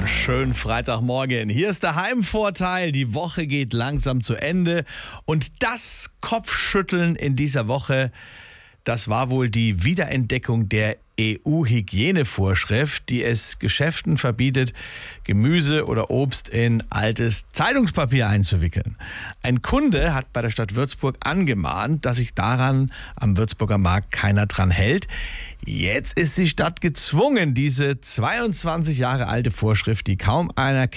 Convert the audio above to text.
Schönen Freitagmorgen. Hier ist der Heimvorteil. Die Woche geht langsam zu Ende. Und das Kopfschütteln in dieser Woche, das war wohl die Wiederentdeckung der EU-Hygienevorschrift, die es Geschäften verbietet, Gemüse oder Obst in altes Zeitungspapier einzuwickeln. Ein Kunde hat bei der Stadt Würzburg angemahnt, dass sich daran am Würzburger Markt keiner dran hält. Jetzt ist die Stadt gezwungen, diese 22 Jahre alte Vorschrift, die kaum einer